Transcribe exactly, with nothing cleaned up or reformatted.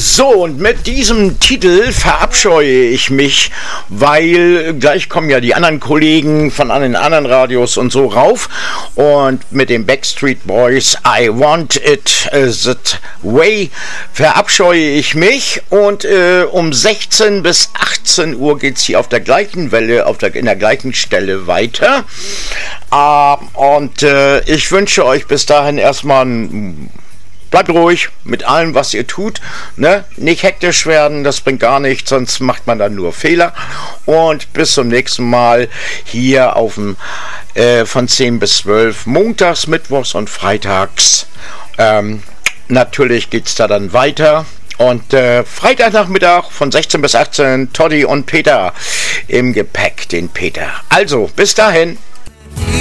So, und mit diesem Titel verabscheue ich mich, weil gleich kommen ja die anderen Kollegen von an den anderen Radios und so rauf. Und mit den Backstreet Boys, I Want It That Way, verabscheue ich mich. Und äh, um sechzehn bis achtzehn Uhr geht es hier auf der gleichen Welle, auf der, in der gleichen Stelle weiter. Uh, und äh, ich wünsche euch bis dahin erstmal ein Bleibt ruhig mit allem, was ihr tut, ne? Nicht hektisch werden, das bringt gar nichts, sonst macht man dann nur Fehler. Und bis zum nächsten Mal hier auf dem äh, von zehn bis zwölf, montags, mittwochs und freitags. Ähm, natürlich geht's da dann weiter. Und äh, Freitagnachmittag von sechzehn bis achtzehn, Toddy und Peter im Gepäck, den Peter. Also, bis dahin.